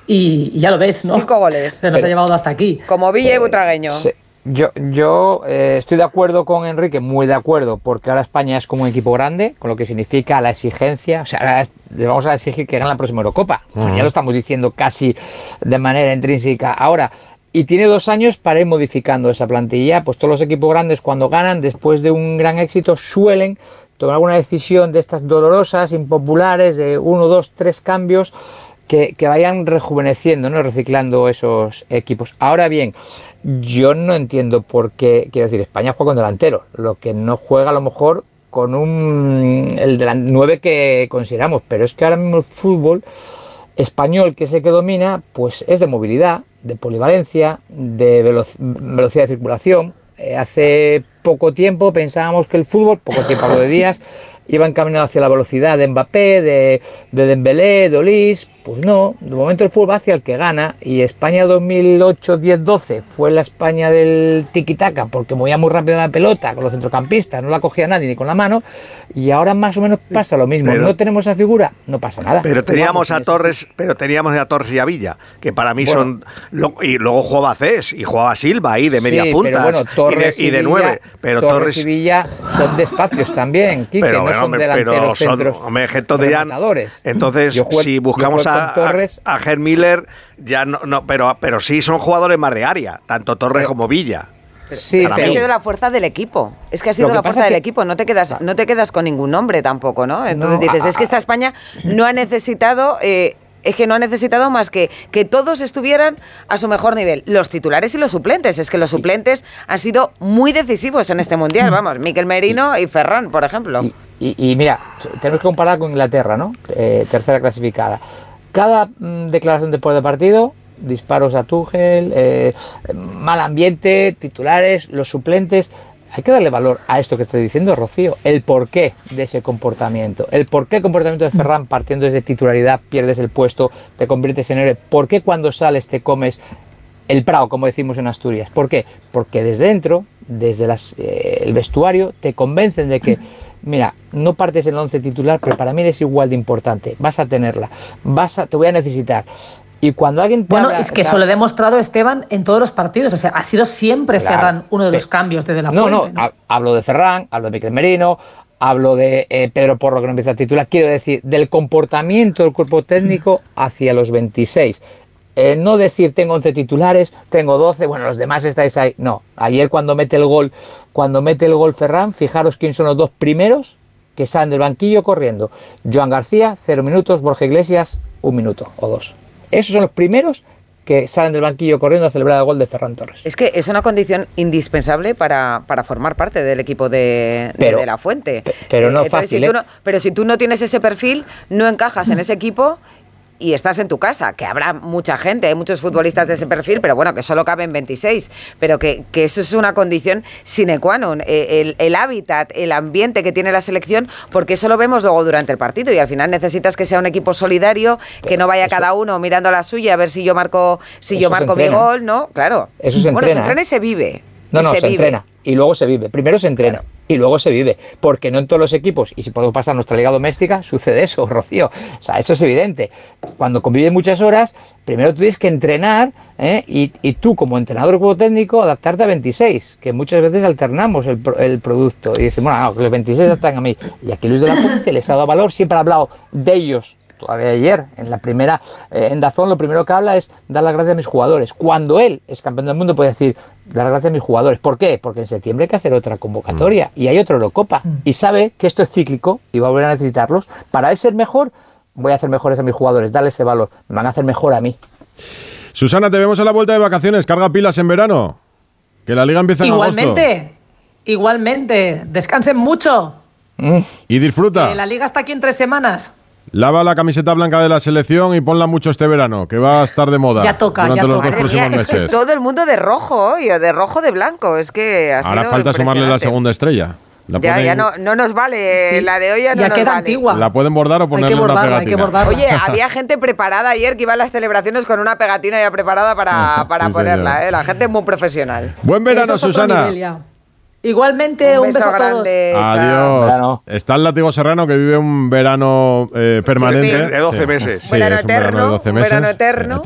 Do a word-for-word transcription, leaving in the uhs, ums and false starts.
y, y ya lo ves, ¿no? Cinco goles. Se nos Pero, ha llevado hasta aquí. Como Villa y Butragueño. Sí. Yo, yo eh, estoy de acuerdo con Enrique, muy de acuerdo, porque ahora España es como un equipo grande, con lo que significa la exigencia. O sea, ahora le vamos a exigir que gane la próxima Eurocopa. Uh-huh. Ya lo estamos diciendo casi de manera intrínseca. Ahora, y tiene dos años para ir modificando esa plantilla. Pues todos los equipos grandes, cuando ganan, después de un gran éxito, suelen tomar alguna decisión de estas dolorosas, impopulares, de uno, dos, tres cambios, Que, que vayan rejuveneciendo, ¿no? Reciclando esos equipos. Ahora bien, yo no entiendo por qué, quiero decir, España juega con delantero, lo que no juega a lo mejor con un el nueve que consideramos, pero es que ahora mismo el fútbol español, que es el que domina, pues es de movilidad, de polivalencia, de velo- velocidad de circulación. Eh, hace poco tiempo pensábamos que el fútbol, poco tiempo hablo de días, iba encaminado hacia la velocidad de Mbappé, de, de Dembélé, de Olís. Pues no, de momento el fútbol va hacia el que gana, y España dos mil ocho, diez, doce fue la España del tiki-taka, porque movía muy rápido la pelota con los centrocampistas, no la cogía nadie ni con la mano, y ahora más o menos pasa lo mismo. Pero, no tenemos esa figura, no pasa nada. Pero teníamos a Torres, pero teníamos a Torres y a Villa, que para mí bueno, son lo, y luego jugaba Cés y jugaba Silva ahí de media sí, punta, pero bueno, Torres y de, y de Villa, nueve, pero Torres, Torres y Villa son de espacios también, Quique, pero, no bueno, son hombre, delanteros pero son, centros. Hombre, de ya, entonces, jugué, si buscamos a, Torres, a, a Gerd Müller, ya no, no pero, pero sí son jugadores más de área, tanto Torres pero, como Villa. Sí, es que ha sido la fuerza del equipo. Es que ha sido la fuerza del que... equipo. No te quedas, no te quedas con ningún nombre tampoco, ¿no? Entonces no, dices, a, es que esta España no ha necesitado. Eh, Es que no ha necesitado más que que todos estuvieran a su mejor nivel. Los titulares y los suplentes. Es que los suplentes han sido muy decisivos en este Mundial. Vamos, Mikel Merino y Ferran, por ejemplo. Y, y, y mira, tenemos que comparar con Inglaterra, ¿no? Eh, tercera clasificada. Cada mm, declaración después del partido, disparos a Tuchel, eh, mal ambiente, titulares, los suplentes. Hay que darle valor a esto que estoy diciendo, Rocío, el porqué de ese comportamiento, el porqué el comportamiento de Ferran partiendo desde titularidad, pierdes el puesto, te conviertes en héroe, por qué cuando sales te comes el prao, como decimos en Asturias, ¿por qué? Porque desde dentro, desde las, eh, el vestuario, te convencen de que, mira, no partes en el once titular, pero para mí eres igual de importante, vas a tenerla, vas a, te voy a necesitar. Y cuando alguien te Bueno, habla, es que te... eso lo ha demostrado Esteban en todos los partidos. O sea, ha sido siempre claro, Ferran uno de los pe... cambios desde la no, fuente. No, no, hablo de Ferran, hablo de Mikel Merino, hablo de eh, Pedro Porro, que no empieza a titular. Quiero decir, del comportamiento del cuerpo técnico hacia los veintiséis. Eh, no decir, tengo once titulares, tengo doce, bueno, los demás estáis ahí. No, ayer cuando mete el gol, cuando mete el gol Ferran, fijaros quién son los dos primeros que salen del banquillo corriendo. Joan García, cero minutos, Borja Iglesias, un minuto o dos. Esos son los primeros que salen del banquillo corriendo a celebrar el gol de Ferran Torres. Es que es una condición indispensable para, para formar parte del equipo de, pero, de, de la Fuente. Pero no Entonces, fácil, si ¿eh? tú no, pero si tú no tienes ese perfil, no encajas en ese equipo y estás en tu casa, que habrá mucha gente, hay muchos futbolistas de ese perfil, pero bueno, que solo caben veintiséis, pero que, que eso es una condición sine qua non, el, el hábitat, el ambiente que tiene la selección, porque eso lo vemos luego durante el partido y al final necesitas que sea un equipo solidario, que no vaya eso, cada uno mirando a la suya a ver si yo marco si yo marco mi gol, ¿no? Claro. Eso se bueno, entrena. se entrena y se vive. No, no, se, se vive. entrena y luego se vive. Primero se entrena. Claro. Y luego se vive, porque no en todos los equipos, y si podemos pasar a nuestra liga doméstica, sucede eso, Rocío. O sea, eso es evidente. Cuando convives muchas horas, primero tú tienes que entrenar, ¿eh? y, y tú como entrenador del cuerpo técnico, adaptarte a veintiséis, que muchas veces alternamos el, el producto, y dices, bueno, no, que los veintiséis adaptan a mí. Y aquí Luis de la Fuente les ha dado valor, siempre ha hablado de ellos. Todavía ayer, en la primera, eh, en Dazón, lo primero que habla es dar las gracias a mis jugadores. Cuando él es campeón del mundo puede decir, dar las gracias a mis jugadores. ¿Por qué? Porque en septiembre hay que hacer otra convocatoria mm. y hay otra Eurocopa. Mm. Y sabe que esto es cíclico y va a volver a necesitarlos. Para él ser mejor, voy a hacer mejores a mis jugadores, darle ese valor. Me van a hacer mejor a mí. Susana, te vemos a la vuelta de vacaciones. Carga pilas en verano. Que la liga empieza en igualmente, agosto. Igualmente, igualmente. Descansen mucho. Mm. Y disfruta. Que la liga está aquí en tres semanas. Lava la camiseta blanca de la selección y ponla mucho este verano, que va a estar de moda. Ya toca, durante ya los toca. dos próximos mía, meses. es que todo el mundo de rojo hoy, o de rojo de blanco, es que ha Ahora sido falta sumarle la segunda estrella. La ya, ponen... ya no, no nos vale, sí. La de hoy ya no ya nos queda vale. Antigua. La pueden bordar o ponerle bordarla, una pegatina. Hay que bordarla. Oye, había gente preparada ayer que iba a las celebraciones con una pegatina ya preparada para, para sí, ponerla, ¿eh? La gente es muy profesional. Buen verano, Susana. Igualmente, un, un beso, beso a todos. Grande, adiós. Está el látigo serrano que vive un verano eh, permanente. Sí, de doce meses. Sí, verano, eterno, un verano, un verano eterno.